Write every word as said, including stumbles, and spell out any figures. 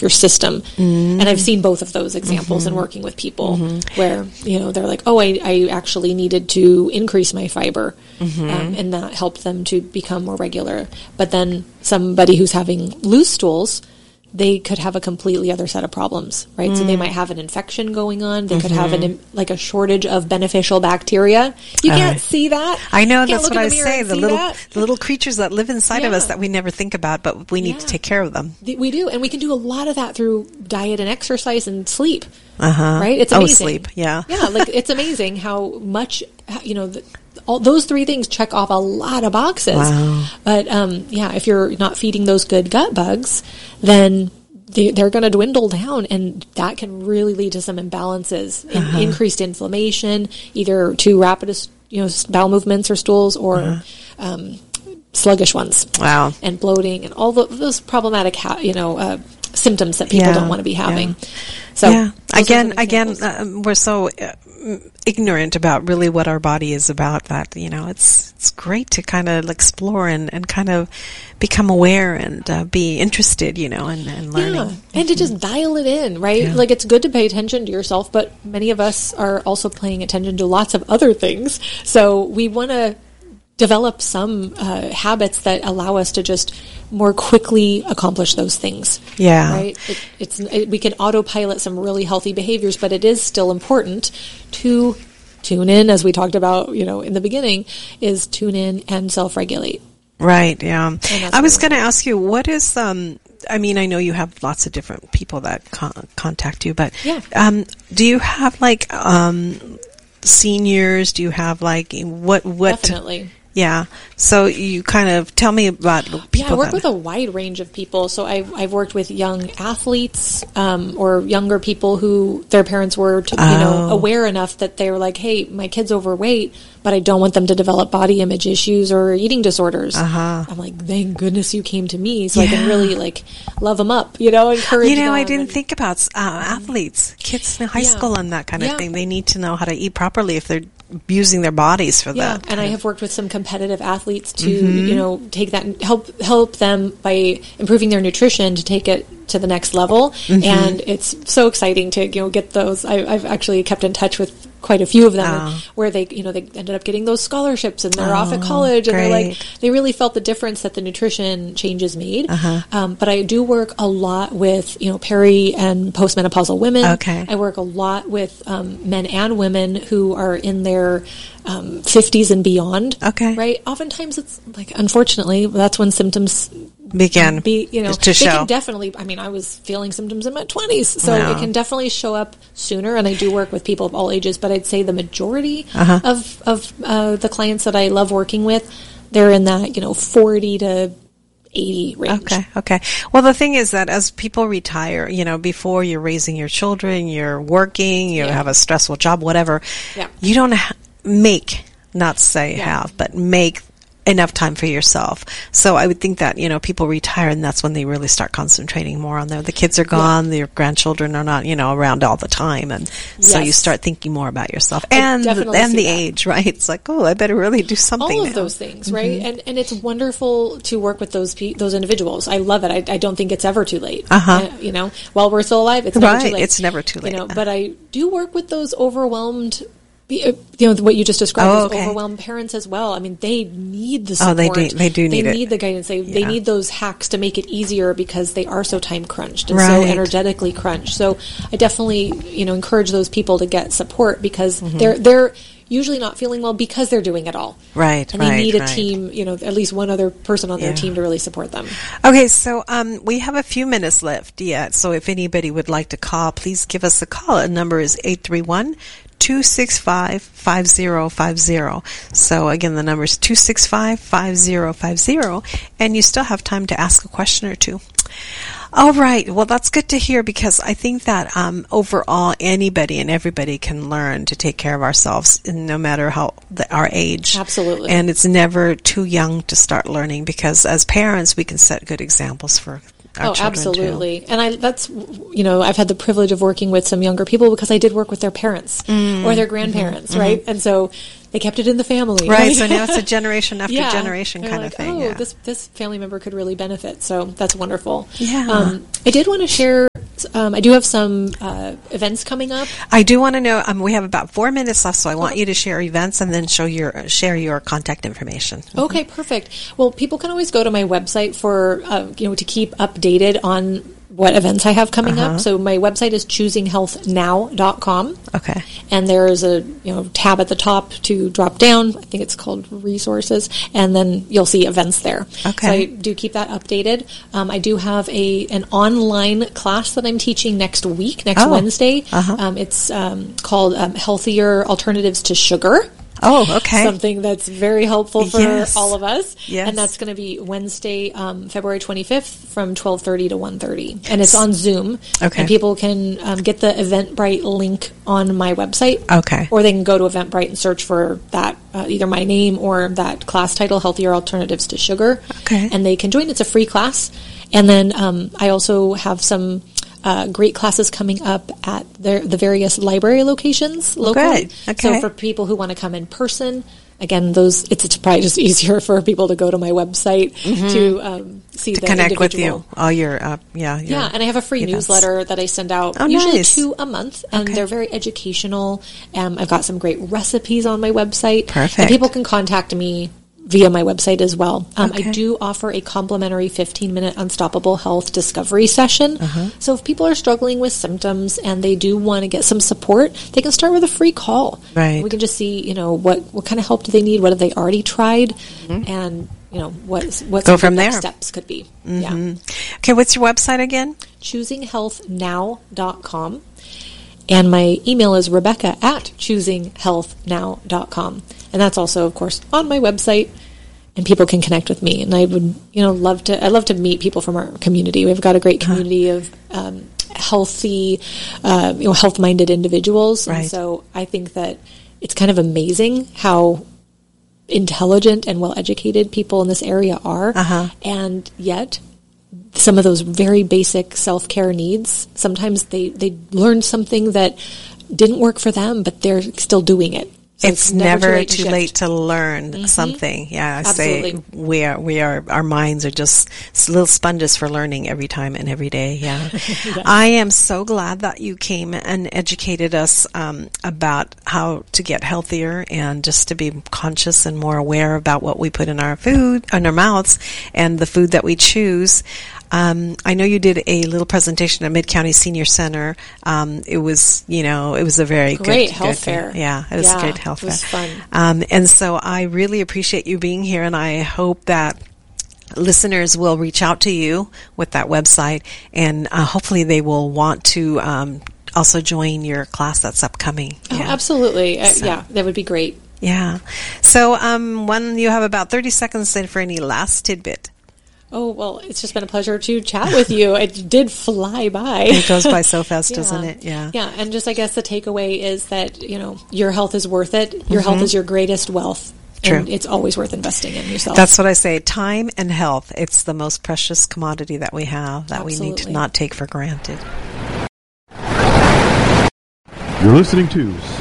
your system. Mm. And I've seen both of those examples mm-hmm. in working with people mm-hmm. where, you know, they're like, oh, I, I actually needed to increase my fiber. Mm-hmm. Um, and that helped them to become more regular. But then somebody who's having loose stools, they could have a completely other set of problems, right? Mm. So they might have an infection going on. They mm-hmm. could have an like a shortage of beneficial bacteria. You uh, can't see that. I know, that's what I was saying. The little that. the little creatures that live inside yeah. of us that we never think about, but we need yeah. to take care of them. We do, and we can do a lot of that through diet and exercise and sleep. Uh-huh. Right? It's amazing. Oh, sleep, yeah. Yeah, like it's amazing how much, you know, the, all those three things check off a lot of boxes. Wow. But um, yeah, if you're not feeding those good gut bugs, then they, they're going to dwindle down, and that can really lead to some imbalances, uh-huh. in, increased inflammation, either too rapid, you know, bowel movements or stools, or uh-huh. um, sluggish ones. Wow. And bloating, and all the, those problematic, ha- you know, uh, symptoms that people yeah. don't want to be having. Yeah. So yeah. again, again, uh, we're so uh, ignorant about really what our body is about that, you know, it's it's great to kind of explore and, and kind of become aware and uh, be interested, you know, and, and learning. Yeah. And to just dial it in, right? Yeah. Like, it's good to pay attention to yourself, but many of us are also paying attention to lots of other things. So we want to develop some uh, habits that allow us to just more quickly accomplish those things. Yeah. Right? It, it's it, we can autopilot some really healthy behaviors, but it is still important to tune in, as we talked about, you know, in the beginning, is tune in and self-regulate. Right, yeah. I was going to ask you, what is, um, I mean, I know you have lots of different people that con- contact you, but yeah. um, do you have, like, um, seniors? Do you have, like, what, what? Definitely. Yeah. So you kind of tell me about people. Yeah, I work that, with a wide range of people. So I've, I've worked with young athletes um, or younger people who their parents were to, oh. you know, aware enough that they were like, hey, my kid's overweight, but I don't want them to develop body image issues or eating disorders. Uh-huh. I'm like, thank goodness you came to me so yeah. I can really like love them up, you know, encourage them. You know, I didn't and, think about uh, athletes, kids in high yeah. school and that kind of yeah. thing. They need to know how to eat properly if they're using their bodies for yeah, that. And I have worked with some competitive athletes to, mm-hmm. you know, take that and help help them by improving their nutrition to take it to the next level. Mm-hmm. And it's so exciting to, you know, get those. I, I've actually kept in touch with quite a few of them oh. where they, you know, they ended up getting those scholarships and they're oh, off at college and great. they're like, they really felt the difference that the nutrition changes made. Uh-huh. Um, but I do work a lot with, you know, peri and postmenopausal women. Okay. I work a lot with um, men and women who are in their um, fifties and beyond. Okay. Right? Oftentimes it's like, unfortunately, that's when symptoms begin be, you know, to they show. Can definitely, I mean, I was feeling symptoms in my twenties, so wow. it can definitely show up sooner, and I do work with people of all ages, but I'd say the majority uh-huh. of, of uh, the clients that I love working with, they're in that, you know, forty to eighty range. Okay, okay. Well, the thing is that as people retire, you know, before you're raising your children, you're working, you yeah. have a stressful job, whatever, yeah. you don't ha- make, not say yeah. have, but make enough time for yourself. So I would think that, you know, people retire and that's when they really start concentrating more on their, the kids are gone, yeah. their grandchildren are not, you know, around all the time. And so yes. you start thinking more about yourself and, and the that. age, right? It's like, oh, I better really do something All of now. those things, right? Mm-hmm. And and it's wonderful to work with those pe- those individuals. I love it. I, I don't think it's ever too late. Uh-huh. Uh, you know, while we're still alive, it's never right. too late. It's never too late. You know, but I do work with those overwhelmed, you know, what you just described oh, as okay. overwhelmed parents as well. I mean, they need the support. Oh, they do. They do need they it. They need the guidance. They, yeah. they need those hacks to make it easier because they are so time crunched and right. so energetically crunched. So I definitely, you know, encourage those people to get support because mm-hmm. they're they're usually not feeling well because they're doing it all. Right, and they right, need a right. team, you know, at least one other person on yeah. their team to really support them. Okay, so um, we have a few minutes left yet. So if anybody would like to call, please give us a call. The number is eight three one, two six five, five zero five zero. So again, the number is two six five, five zero five zero, and you still have time to ask a question or two. All right. Well, that's good to hear because I think that um, overall anybody and everybody can learn to take care of ourselves no matter how the, our age. Absolutely. And it's never too young to start learning because as parents we can set good examples for our oh, children absolutely. too. And I that's, you know, I've had the privilege of working with some younger people because I did work with their parents mm. or their grandparents, mm-hmm. right? Mm-hmm. And so they kept it in the family. Right, right? So now it's a generation after yeah. generation They're kind like, of thing. Oh, yeah. this this family member could really benefit. So that's wonderful. Yeah. Um, I did want to share Um, I do have some uh, events coming up. I do want to know. Um, we have about four minutes left, so I want you to share events and then show your share your contact information. Okay, perfect. Well, people can always go to my website for uh, you know to keep updated on what events I have coming Uh-huh. up. So my website is choosing health now dot com. Okay. And there is a you know tab at the top to drop down. I think it's called resources, and then you'll see events there. Okay. So I do keep that updated. Um, I do have a an online class that I'm teaching next week, next Oh. Wednesday. Uh-huh. Um, it's um, called um, Healthier Alternatives to Sugar. Oh, okay. Something that's very helpful for Yes. all of us. Yes. And that's going to be Wednesday, um, February twenty-fifth from twelve thirty to one thirty. And it's on Zoom. Okay. And people can um, get the Eventbrite link on my website. Okay. Or they can go to Eventbrite and search for that, uh, either my name or that class title, Healthier Alternatives to Sugar. Okay. And they can join. It's a free class. And then um, I also have some uh, great classes coming up at the, the various library locations locally. Good. Okay. So for people who want to come in person, again, those it's, it's probably just easier for people to go to my website to um, see To the connect with individual. you, all your uh, yeah, your Yeah, and I have a free events. newsletter that I send out Oh, usually nice. two a month, and Okay. they're very educational. Um, I've got some great recipes on my website. Perfect. And people can contact me via my website as well. Um, Okay. I do offer a complimentary fifteen-minute Unstoppable Health Discovery session. Uh-huh. So if people are struggling with symptoms and they do want to get some support, they can start with a free call. Right. We can just see, you know, what, what kind of help do they need? What have they already tried? And, you know, what, what Go some from good next there. steps could be. Yeah. Okay, what's your website again? choosing health now dot com. And my email is Rebecca at choosing health now dot com. And that's also, of course, on my website. And people can connect with me. And I would, you know, love to, I love to meet people from our community. We've got a great community of um, healthy, uh, you know, health-minded individuals. Right. And so I think that it's kind of amazing how intelligent and well-educated people in this area are. Uh-huh. And yet some of those very basic self-care needs, sometimes they, they learned something that didn't work for them, but they're still doing it. So It's, never too shift. late to learn something. Yeah, I Absolutely. say we are, we are, our minds are just s- little sponges for learning every time and every day. Yeah. I am so glad that you came and educated us um, about how to get healthier and just to be conscious and more aware about what we put in our food, in our mouths, and the food that we choose. Um, I know you did a little presentation at Mid-County Senior Center. Um, it was, you know, it was a very Great good, health good, fair. Yeah, it was Yeah, a great health it was fair. fun. Um, and so I really appreciate you being here, and I hope that listeners will reach out to you with that website, and uh, hopefully they will want to um, also join your class that's upcoming. Oh, Yeah. absolutely. Uh, So- yeah, that would be great. Yeah. So um, when you have about thirty seconds then for any last tidbit. Oh, well, it's just been a pleasure to chat with you. It did fly by. It goes by so fast, Yeah. doesn't it? Yeah. Yeah, and just I guess the takeaway is that, you know, your health is worth it. Your health is your greatest wealth. True. And it's always worth investing in yourself. That's what I say. Time and health. It's the most precious commodity that we have that we need to Absolutely. not take for granted. You're listening to